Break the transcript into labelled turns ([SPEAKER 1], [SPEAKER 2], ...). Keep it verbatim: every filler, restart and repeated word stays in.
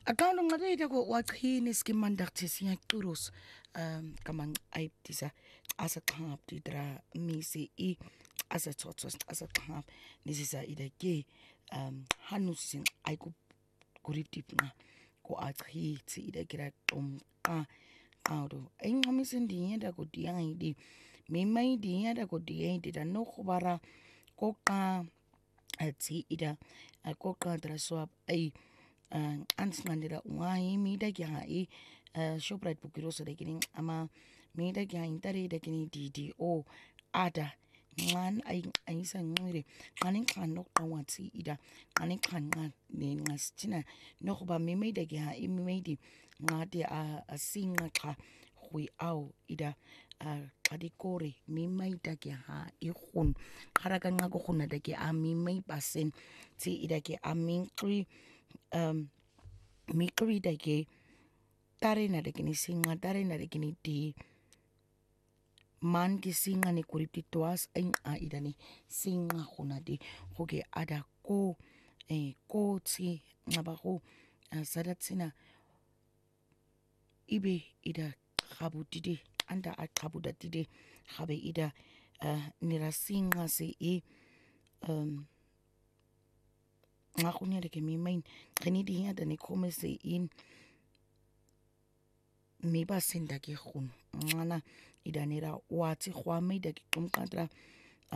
[SPEAKER 1] Akano ngade ko wachini skimandak tisiya turus um kamang ay tisa asa klap didra misi I asa tsotos asa klap nisisa idake um hanusin ay ku kuritip nga ko achi ti idakira tom a auto ay ngamisin dinya da ko diya idi me mai dinya da ko diya idi da no khubara ko ka ati ida ko ka dra swap ay ansmandira ungai mida kya I shoprite bukiroso de kini ama mida kya intare de kini didi o ada ngan ay ay sa ngire ngani kan nok tawati ida ngani kan ngan ne ngastina nok ba me mida kya I medi ngade a singa ka hui au ida kadikore me maida kya ha I khun haraka nga ko khuna de kya mi mai pasen ti ida ke aminkri um mikri dake tare na dake ni singa tare na dake ni di man ki singa ni kuripti toas ang a idani singa khuna di hoge ada ko eh ko ti ngabaho sadat sina ibe ida khabutide anda a khabudatide khabe ida nira singa se I um ngakunya dake mi main kani di ya dani kome se in mi ba sinda ke khun ngana idanira wati khwa mai dake kum kadra